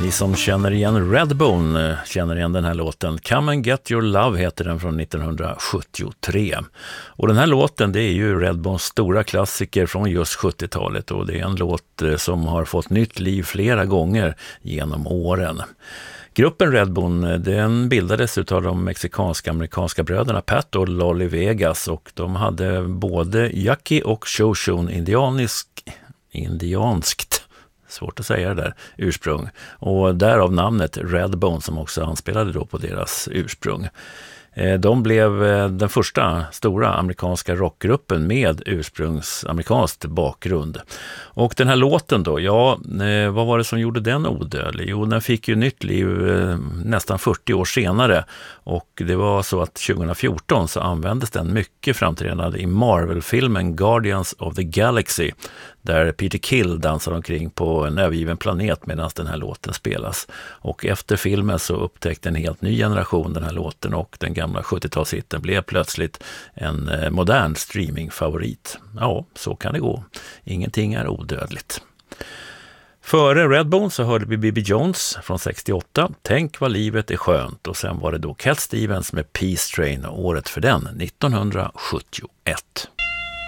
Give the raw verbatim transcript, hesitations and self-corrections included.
Ni som känner igen Redbone känner igen den här låten. Come and Get Your Love heter den från nittonhundrasjuttiotre. Och den här låten, det är ju Redbones stora klassiker från just sjuttiotalet, och det är en låt som har fått nytt liv flera gånger genom åren. Gruppen Redbone, den bildades av de mexikanska-amerikanska bröderna Pat och Lolly Vegas, och de hade både Yaqui och Shoshone indianisk, indianskt svårt att säga det där, ursprung. Och därav namnet Redbone som också anspelade då på deras ursprung. De blev den första stora amerikanska rockgruppen med ursprungsamerikanskt bakgrund. Och den här låten då, ja, vad var det som gjorde den odödlig? Jo, den fick ju nytt liv nästan fyrtio år senare, och det var så att tjugohundrafjorton så användes den mycket framträdande i Marvel-filmen Guardians of the Galaxy, där Peter Kill dansar omkring på en övergiven planet medan den här låten spelas. Och efter filmen så upptäckte en helt ny generation den här låten, och den gamla sjuttiotalshitten blev plötsligt en modern streamingfavorit. Ja, så kan det gå. Ingenting är odödligt. Före Redbone så hörde vi B B Jones från sextioåtta, Tänk vad livet är skönt, och sen var det då Cat Stevens med Peace Train, och året för den nittonhundrasjuttioett.